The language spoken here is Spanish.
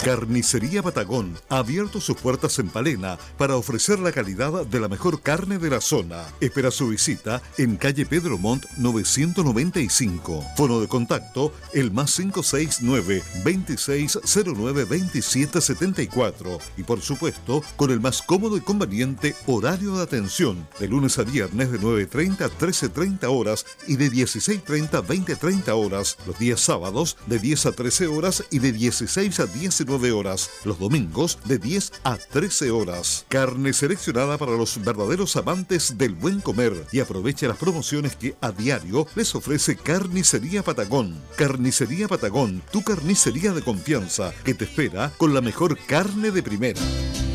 Carnicería Patagón ha abierto sus puertas en Palena para ofrecer la calidad de la mejor carne de la zona. Espera su visita en calle Pedro Montt 995. Fono de contacto el +569 2609 2774 y por supuesto con el más cómodo y conveniente horario de atención de lunes a viernes de 9:30 a 13:30 horas y de 16:30 a 20:30 horas, los días sábados de 10 a 13 horas y de 16 a 19 horas, los domingos de 10 a 13 horas. Carne seleccionada para los verdaderos amantes del buen comer y aprovecha las promociones que a diario les ofrece Carnicería Patagón. Carnicería Patagón, tu carnicería de confianza que te espera con la mejor carne de primera.